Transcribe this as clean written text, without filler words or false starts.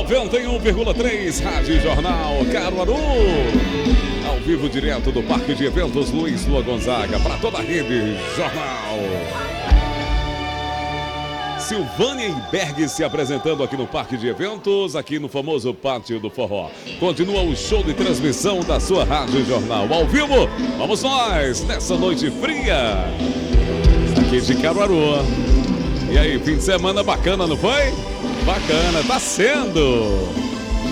91,3 Rádio Jornal Caruaru. Ao vivo direto do Parque de Eventos Luiz Lua Gonzaga para toda a rede Jornal. Silvânia e Berg se apresentando aqui no Parque de Eventos, aqui no famoso Pátio do Forró. Continua o show de transmissão da sua Rádio Jornal. Ao vivo, vamos nós, nessa noite fria, aqui de Caruaru. E aí, fim de semana bacana, não foi? Bacana, tá sendo!